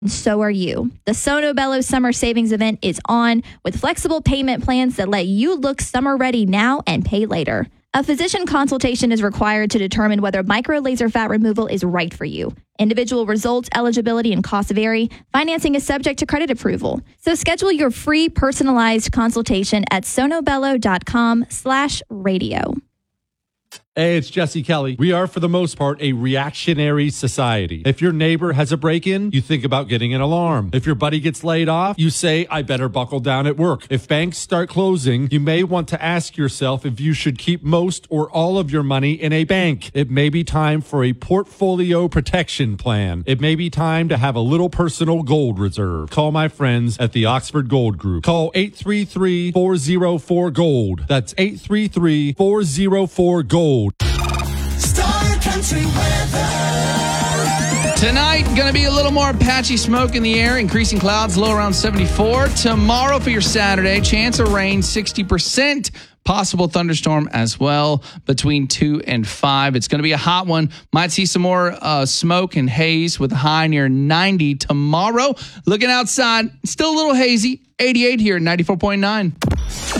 So are you. The Sono Bello Summer Savings Event is on with flexible payment plans that let you look summer ready now and pay later. A physician consultation is required to determine whether micro laser fat removal is right for you. Individual results, eligibility, and costs vary. Financing is subject to credit approval. So schedule your free personalized consultation at sonobello.com/radio. Hey, it's Jesse Kelly. We are, for the most part, a reactionary society. If your neighbor has a break-in, you think about getting an alarm. If your buddy gets laid off, you say, I better buckle down at work. If banks start closing, you may want to ask yourself if you should keep most or all of your money in a bank. It may be time for a portfolio protection plan. It may be time to have a little personal gold reserve. Call my friends at the Oxford Gold Group. Call 833-404-GOLD. That's 833-404-GOLD. Star Country weather. Tonight, going to be a little more patchy smoke in the air, increasing clouds, low around 74. Tomorrow for your Saturday, chance of rain, 60%. Possible thunderstorm as well between 2 and 5. It's going to be a hot one. Might see some more smoke and haze with a high near 90 tomorrow. Looking outside, still a little hazy. 88 here, 94.9.